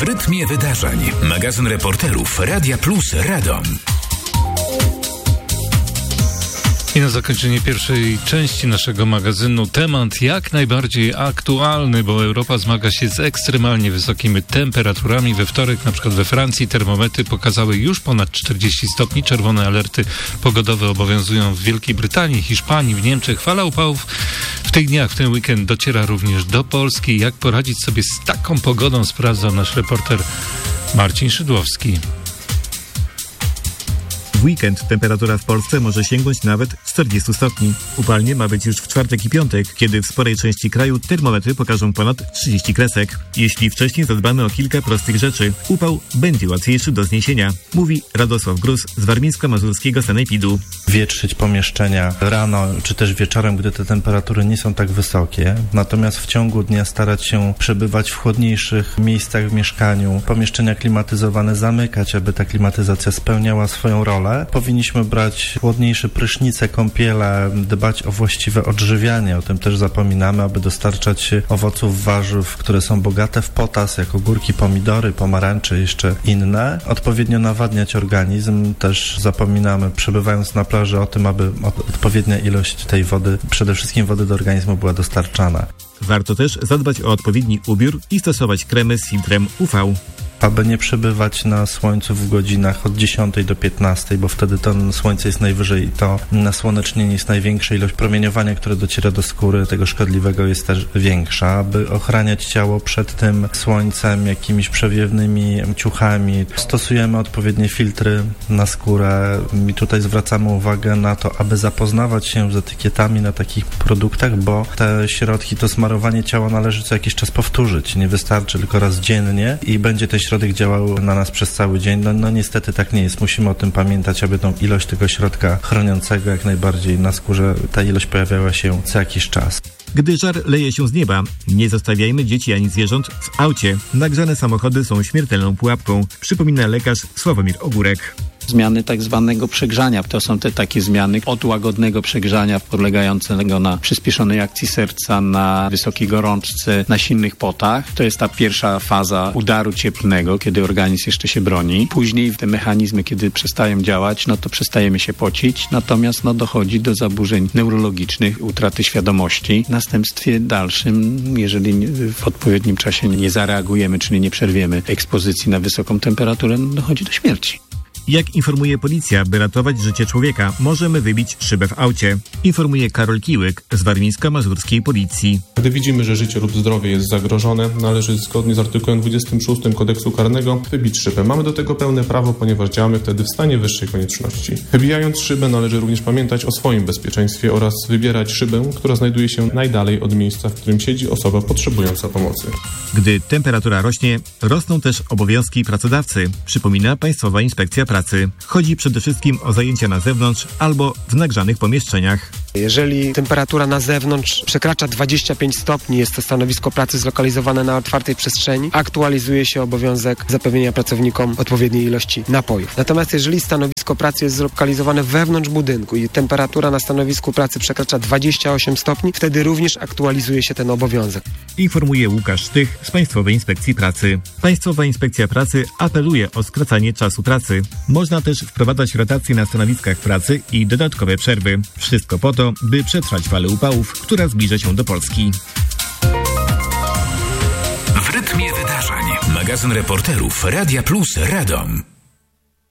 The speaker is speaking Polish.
W rytmie wydarzeń. Magazyn reporterów Radia Plus Radom. I na zakończenie pierwszej części naszego magazynu temat jak najbardziej aktualny, bo Europa zmaga się z ekstremalnie wysokimi temperaturami. We wtorek na przykład we Francji termometry pokazały już ponad 40 stopni. Czerwone alerty pogodowe obowiązują w Wielkiej Brytanii, Hiszpanii, w Niemczech. Fala upałów w tych dniach, w ten weekend dociera również do Polski. Jak poradzić sobie z taką pogodą, sprawdzał nasz reporter Marcin Szydłowski. W weekend temperatura w Polsce może sięgnąć nawet 40 stopni. Upalnie ma być już w czwartek i piątek, kiedy w sporej części kraju termometry pokażą ponad 30 kresek. Jeśli wcześniej zadbamy o kilka prostych rzeczy, upał będzie łatwiejszy do zniesienia, mówi Radosław Gruz z warmińsko-mazurskiego sanepidu. Wietrzyć pomieszczenia rano czy też wieczorem, gdy te temperatury nie są tak wysokie. Natomiast w ciągu dnia starać się przebywać w chłodniejszych miejscach w mieszkaniu, pomieszczenia klimatyzowane zamykać, aby ta klimatyzacja spełniała swoją rolę. Powinniśmy brać chłodniejsze prysznice, kąpiele, dbać o właściwe odżywianie. O tym też zapominamy, aby dostarczać owoców, warzyw, które są bogate w potas, jak ogórki, pomidory, pomarańcze, jeszcze inne. Odpowiednio nawadniać organizm. Też zapominamy, przebywając na plaży, o tym, aby odpowiednia ilość tej wody, przede wszystkim wody do organizmu, była dostarczana. Warto też zadbać o odpowiedni ubiór i stosować kremy z filtrem UV. Aby nie przebywać na słońcu w godzinach od 10 do 15, bo wtedy to słońce jest najwyżej i to nasłonecznienie jest największe. Ilość promieniowania, które dociera do skóry, tego szkodliwego, jest też większa. Aby ochraniać ciało przed tym słońcem, jakimiś przewiewnymi ciuchami, stosujemy odpowiednie filtry na skórę i tutaj zwracamy uwagę na to, aby zapoznawać się z etykietami na takich produktach, bo te środki, to smarowanie ciała należy co jakiś czas powtórzyć. Nie wystarczy tylko raz dziennie i będzie ten środek działał na nas przez cały dzień. No niestety tak nie jest. Musimy o tym pamiętać, aby tą ilość tego środka chroniącego jak najbardziej na skórze, ta ilość pojawiała się co jakiś czas. Gdy żar leje się z nieba, nie zostawiajmy dzieci ani zwierząt w aucie. Nagrzane samochody są śmiertelną pułapką, przypomina lekarz Sławomir Ogórek. Zmiany tak zwanego przegrzania. To są te takie zmiany od łagodnego przegrzania polegającego na przyspieszonej akcji serca, na wysokiej gorączce, na silnych potach. To jest ta pierwsza faza udaru cieplnego, kiedy organizm jeszcze się broni. Później te mechanizmy, kiedy przestają działać, to przestajemy się pocić. Natomiast dochodzi do zaburzeń neurologicznych, utraty świadomości. W następstwie dalszym, jeżeli w odpowiednim czasie nie zareagujemy, czyli nie przerwiemy ekspozycji na wysoką temperaturę, dochodzi do śmierci. Jak informuje policja, by ratować życie człowieka, możemy wybić szybę w aucie. Informuje Karol Kiłyk z warmińsko-mazurskiej policji. Gdy widzimy, że życie lub zdrowie jest zagrożone, należy zgodnie z artykułem 26 Kodeksu Karnego wybić szybę. Mamy do tego pełne prawo, ponieważ działamy wtedy w stanie wyższej konieczności. Wybijając szybę, należy również pamiętać o swoim bezpieczeństwie oraz wybierać szybę, która znajduje się najdalej od miejsca, w którym siedzi osoba potrzebująca pomocy. Gdy temperatura rośnie, rosną też obowiązki pracodawcy, przypomina Państwowa Inspekcja Pracy. Chodzi przede wszystkim o zajęcia na zewnątrz albo w nagrzanych pomieszczeniach. Jeżeli temperatura na zewnątrz przekracza 25 stopni, jest to stanowisko pracy zlokalizowane na otwartej przestrzeni, aktualizuje się obowiązek zapewnienia pracownikom odpowiedniej ilości napojów. Natomiast jeżeli stanowisko pracy jest zlokalizowane wewnątrz budynku i temperatura na stanowisku pracy przekracza 28 stopni, wtedy również aktualizuje się ten obowiązek. Informuje Łukasz Sztych z Państwowej Inspekcji Pracy. Państwowa Inspekcja Pracy apeluje o skracanie czasu pracy. Można też wprowadzać rotacje na stanowiskach pracy i dodatkowe przerwy. Wszystko po to, by przetrwać falę upałów, która zbliża się do Polski. W rytmie wydarzeń. Magazyn reporterów Radia Plus Radom.